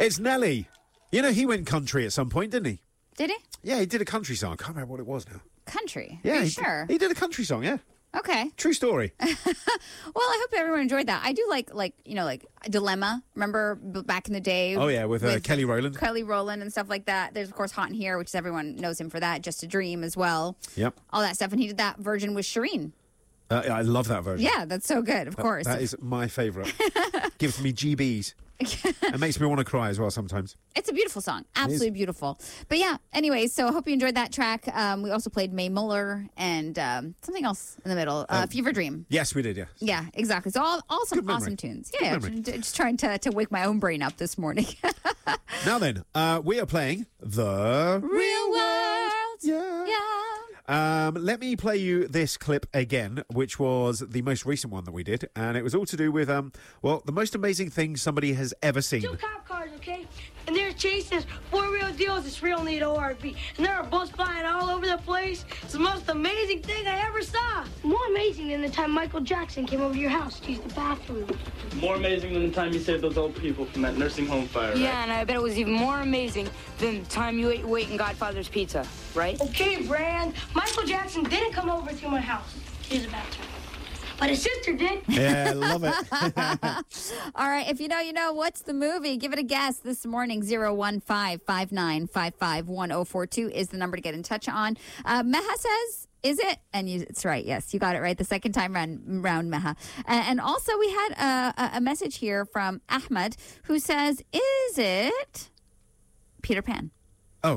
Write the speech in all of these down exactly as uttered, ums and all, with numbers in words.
It's Nelly. You know, he went country at some point, didn't he? Did he? Yeah, he did a country song. I can't remember what it was now. Country? Yeah, Are you he sure? Did, he did a country song, yeah. Okay. True story. Well, I hope everyone enjoyed that. I do like, like you know, like Dilemma. Remember b- back in the day? Oh, yeah, with, uh, Kelly Rowland. Kelly Rowland and stuff like that. There's, of course, Hot in Here, which everyone knows him for that. Just a Dream as well. Yep. All that stuff. And he did that version with Shireen. Uh, I love that version. Yeah, that's so good, of That- course. That is my favourite. Gives me G Bs. It makes me want to cry as well sometimes. It's a beautiful song. Absolutely beautiful. But yeah, anyway, so I hope you enjoyed that track. Um, we also played Mae Muller and um, something else in the middle. Uh, Um, Fever Dream. Yes, we did, yeah. Yeah, exactly. So all, all some Good memory. awesome tunes. Good Yeah, memory. j- just trying to, to wake my own brain up this morning. Now then, uh, we are playing The Real World. Yeah. Yeah. Um, let me play you this clip again, which was the most recent one that we did, and it was all to do with, um, well, the most amazing thing somebody has ever seen. Two cop cars, okay? And they're chasing us. Four real deals. It's real neat O R B. And there are bullets flying all over the place. It's the most amazing thing I ever saw. More amazing than the time Michael Jackson came over to your house to use the bathroom. More amazing than the time you saved those old people from that nursing home fire, right? Yeah, and I bet it was even more amazing than the time you ate your weight in Godfather's Pizza, right? Okay, Brand. Michael Jackson didn't come over to my house to use the bathroom. But his sister did. Yeah, love it. All right, if you know, you know. What's the movie? Give it a guess this morning. zero one five five nine five five one zero four two is the number to get in touch on. Uh, Meha says, is it? And you, it's right. Yes, you got it right. The second time round, round Meha. And, and also we had a, a message here from Ahmed who says, is it Peter Pan? Oh.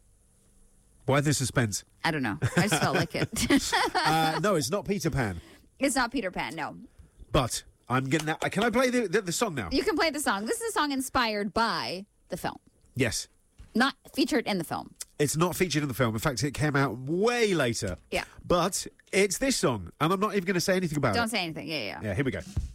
Why the suspense? I don't know. I just felt like it. Uh, no, it's not Peter Pan. It's not Peter Pan, no. But I'm getting that. Can I play the, the, the song now? You can play the song. This is a song inspired by the film, Yes. not featured in the film. It's not featured in the film. In fact, it came out way later. Yeah. But it's this song, and I'm not even going to say anything about Don't it. say anything. Yeah, yeah. Yeah, here we go.